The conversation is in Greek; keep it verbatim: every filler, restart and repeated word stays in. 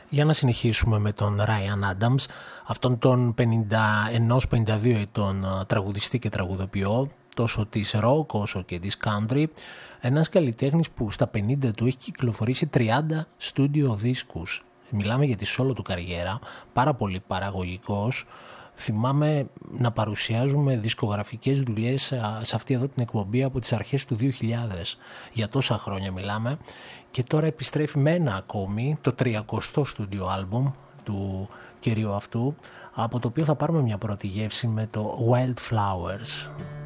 Για να συνεχίσουμε με τον Ryan Adams, αυτόν τον πενήντα ένα πενήντα δύο ετών τραγουδιστή και τραγουδοποιό, τόσο της rock όσο και της country, ένας καλλιτέχνης που στα πενήντα του έχει κυκλοφορήσει τριάντα στούντιο δίσκους. Μιλάμε για τη solo του καριέρα, πάρα πολύ παραγωγικός. Θυμάμαι να παρουσιάζουμε δισκογραφικές δουλειές σε αυτή εδώ την εκπομπή από τις αρχές του δύο χιλιάδες. Για τόσα χρόνια μιλάμε. Και τώρα επιστρέφει με ένα ακόμη, το τριακοστό στούντιο άλμπουμ του κυρίου αυτού, από το οποίο θα πάρουμε μια πρώτη γεύση με το Wildflowers.